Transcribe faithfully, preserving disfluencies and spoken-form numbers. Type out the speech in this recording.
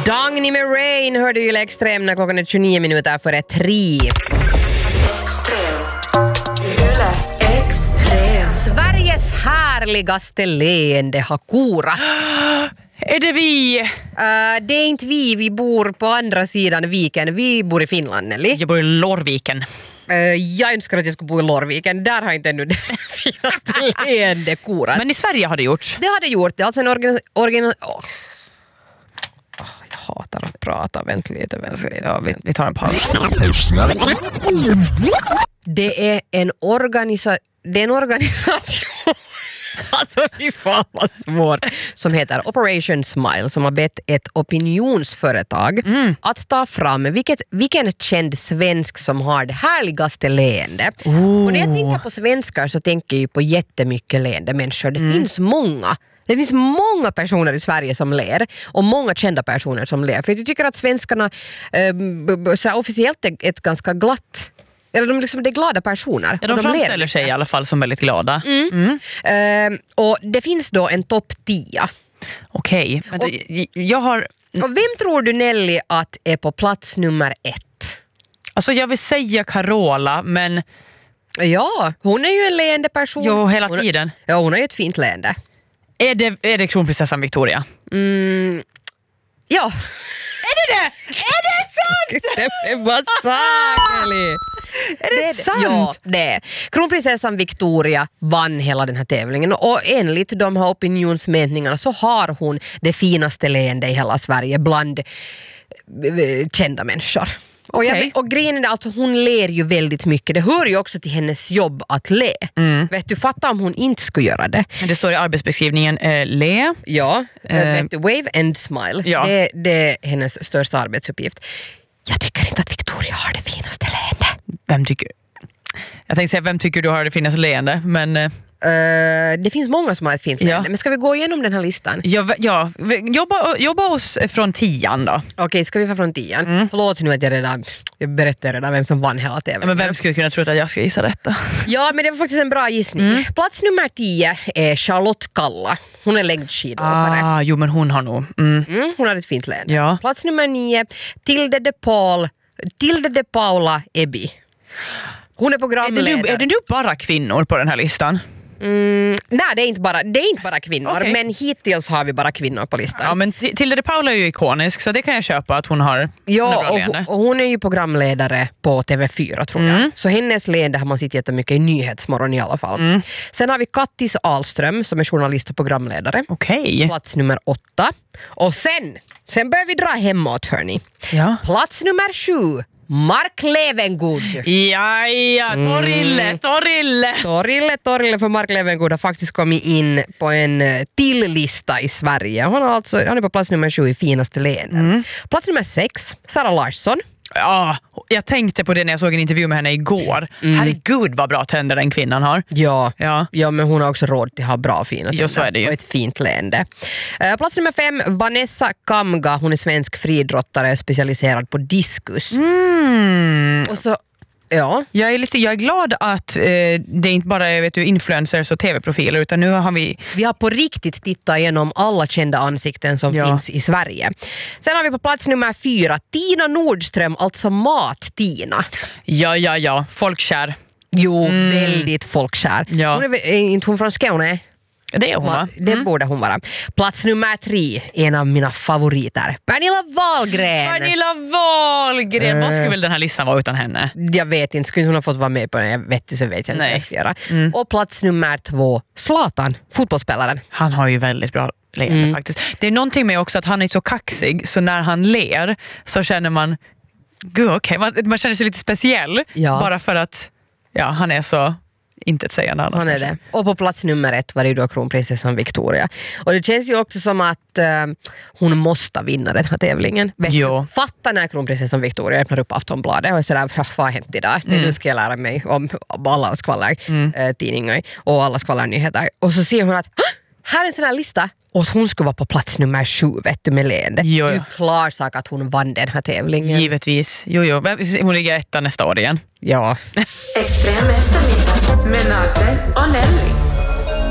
Dagny med Rain hörde ju Extrem när klockan är tjugonio minuter före tre. Extrem. Sveriges härligaste leende har korats. Är det vi? Uh, det är inte vi, vi bor på andra sidan viken. Vi bor i Finland, Nelly. Jag bor i Lorviken. Uh, jag önskar att jag skulle bo i Lorviken. Där har inte ännu det finaste leende korats. Men i Sverige har det gjorts. Det har det gjort. Det är alltså en organ... organ oh. Oh, jag hatar att prata. Vänt lite, vänt lite. Ja, vi, vi tar en paus. Det är en organisa... Det är en organisation... Alltså, fy fan vad svårt. Som heter Operation Smile, som har bett ett opinionsföretag mm. att ta fram vilket, vilken känd svensk som har det härligaste leende. Oh. Och när jag tänker på svenskar så tänker jag på jättemycket leende människor. Det mm. finns många. Det finns många personer i Sverige som ler och många kända personer som ler. För jag tycker att svenskarna eh, så officiellt är ett ganska glatt. Eller de liksom, det är glada personer. Ja, de, de framställer sig i alla fall som väldigt glada. Mm. Mm. Uh, och det finns då en topp tio. Okej, okay. jag har... Och vem tror du, Nelly, att är på plats nummer ett? Alltså jag vill säga Carola, men... Ja, hon är ju en leende person. Jo, hela hon, tiden. Ja, hon har ju ett fint leende. Är det, är det kronprinsessan Victoria? Mm, ja. Är det det? Är det sant? Det var sant, Nelly. Är det, det sant? Ja, det är. Kronprinsessan Victoria vann hela den här tävlingen och enligt de här opinionsmätningarna så har hon det finaste leende i hela Sverige bland kända människor. Och, okay. jag, och grejen är alltså, hon ler ju väldigt mycket. Det hör ju också till hennes jobb att le. Mm. Vet du, fatta om hon inte skulle göra det. Det står i arbetsbeskrivningen eh, le. Ja, eh, vet du, wave and smile. Ja. Det, det är hennes största arbetsuppgift. Jag tycker inte att Victoria har det finaste leende. Vem tycker... Jag tänkte säga, vem tycker du har det finaste leende? Men... Uh, det finns många som har ett fint leende. Ja. Men ska vi gå igenom den här listan? Ja, ja. Jobba, jobba oss från tian då. Okej, okay, ska vi få från tian? Mm. Förlåt nu att jag redan jag berättade redan vem som vann hela tävlingen. Ja, men vem skulle kunna tro att jag ska gissa detta? Ja, men det var faktiskt en bra gissning. Mm. Plats nummer tio är Charlotte Kalla. Hon är längdskidåkare. Ah, jo men hon har nog. Mm. Mm, hon har ett fint leende. Ja. Plats nummer nio, Tilde de Paul, Tilde de Paula Ebbi. Hon är programledare. Är det, är det nu bara kvinnor på den här listan? Mm, nej, det är inte bara, det är inte bara kvinnor, okay. Men hittills har vi bara kvinnor på listan. Ja, men Tilde de Paula är ju ikonisk, så det kan jag köpa att hon har. Ja, och, och hon är ju programledare på T V fyra tror jag. Mm. Så hennes leende har man sett jättemycket i Nyhetsmorgon i alla fall. Mm. Sen har vi Kattis Ahlström som är journalist och programledare. Okej. Okay. Plats nummer åtta. Och sen, sen börjar vi dra hemåt, hörni. Ja. Plats nummer sju. Mark Levengood. Ja, ja, Torille, mm. Torille. Torille, Torille, för Mark Levengood har faktiskt kommit in på en till lista i Sverige. Han, har alltså, han är på plats nummer sju i finaste leenden. Mm. Plats nummer sex, Sara Larsson. Ja, jag tänkte på det när jag såg en intervju med henne igår. Mm. Herregud vad bra tänder den kvinnan har. Ja, ja. ja, men hon har också råd till att ha bra fina tänder. Ja, så är det ju. Och ett fint leende. Uh, plats nummer fem, Vanessa Kamga. Hon är svensk friidrottare specialiserad på diskus. Mm. Och så ja. Jag är lite jag är glad att eh, det inte bara är vet du, influencers och tv-profiler utan nu har vi... Vi har på riktigt tittat igenom alla kända ansikten som ja. finns i Sverige. Sen har vi på plats nummer fyra Tina Nordström, alltså Mat-Tina. Ja, ja, ja. Folkkär. Jo, mm. väldigt folkkär. Ja. Hon är, är inte hon från Skåne? Det är hon, va? Det mm. borde hon vara. Plats nummer tre, en av mina favoriter. Pernilla Wahlgren. Pernilla Wahlgren. Uh, Vad skulle väl den här listan vara utan henne? Jag vet inte. Skulle hon ha fått vara med på den? Jag vet inte, så vet jag inte vad jag ska göra. Mm. Och plats nummer två, Zlatan, fotbollsspelaren. Han har ju väldigt bra leende mm. faktiskt. Det är någonting med också att han är så kaxig så när han ler så känner man gud okej, okay. man, man känner sig lite speciell ja. bara för att ja, han är så inte att säga något. Han är det. Och på plats nummer ett var det då kronprinsessan Victoria. Och det känns ju också som att uh, hon måste vinna den här tävlingen. Fatta när kronprinsessan Victoria öppnar upp Aftonbladet och är sådär, vad har hänt idag? Mm. Nu ska jag lära mig om, om alla skvaller mm. uh, tidningar och alla skvallernyheter. Och så ser hon att här är en sån här lista. Och hon skulle vara på plats nummer sju, vet du, med leende. Jo, det är ju klar sak att hon vann den här tävlingen. Givetvis. Jo, jo. Hon ligger etta nästa år igen. Ja. Extrem eftermiddag med Nate och Nelly.